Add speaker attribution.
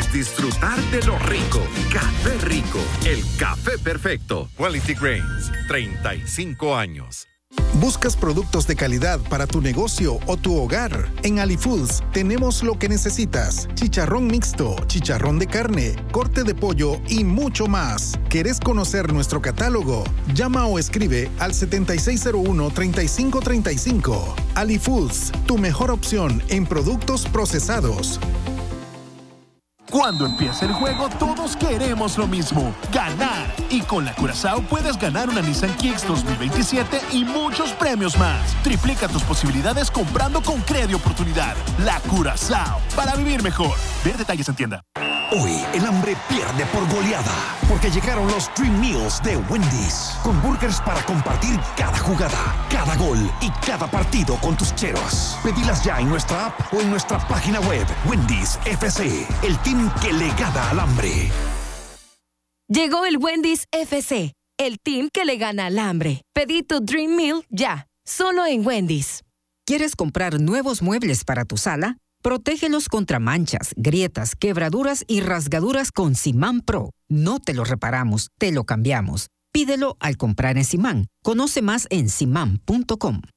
Speaker 1: es disfrutar de lo rico. Café Rico, el café perfecto. Quality Grains, 35 años.
Speaker 2: ¿Buscas productos de calidad para tu negocio o tu hogar? En AliFoods tenemos lo que necesitas. Chicharrón mixto, chicharrón de carne, corte de pollo y mucho más. ¿Querés conocer nuestro catálogo? Llama o escribe al 7601-3535. AliFoods, tu mejor opción en productos procesados.
Speaker 3: Cuando empieza el juego, todos queremos lo mismo, ganar. Y con la Curazao puedes ganar una Nissan Kicks 2027 y muchos premios más. Triplica tus posibilidades comprando con Credi Oportunidad. La Curazao, para vivir mejor. Ver detalles en tienda.
Speaker 4: Hoy el hambre pierde por goleada, porque llegaron los Dream Meals de Wendy's, con burgers para compartir cada jugada, cada gol y cada partido con tus cheros. Pedilas ya en nuestra app o en nuestra página web. Wendy's FC, el team que le gana al hambre.
Speaker 5: Llegó el Wendy's FC, el team que le gana al hambre. Pedí tu Dream Meal ya, solo en Wendy's.
Speaker 6: ¿Quieres comprar nuevos muebles para tu sala? Protégelos contra manchas, grietas, quebraduras y rasgaduras con Simán Pro. No te lo reparamos, te lo cambiamos. Pídelo al comprar en Simán. Conoce más en simán.com.